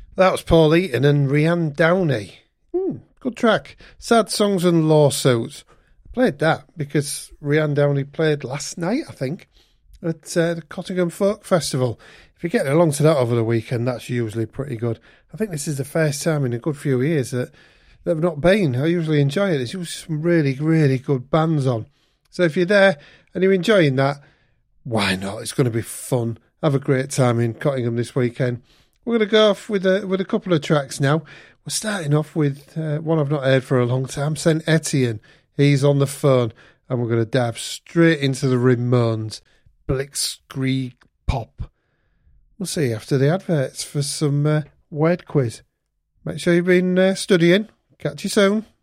That was Paul Eaton and Rianne Downey. Good track. Sad Songs and Lawsuits. I played that because Rianne Downey played last night, I think, at the Cottingham Folk Festival. If you're getting along to that over the weekend, that's usually pretty good. I think this is the first time in a good few years that I've not been. I usually enjoy it. There's usually some really, really good bands on. So if you're there and you're enjoying that, why not? It's going to be fun. Have a great time in Cottingham this weekend. We're going to go off with a couple of tracks now. We're starting off with one I've not heard for a long time, Saint Etienne. He's on the phone, and we're going to dive straight into the Ramones, Blitzkrieg Pop. We'll see you after the adverts for some word quiz. Make sure you've been studying. Catch you soon.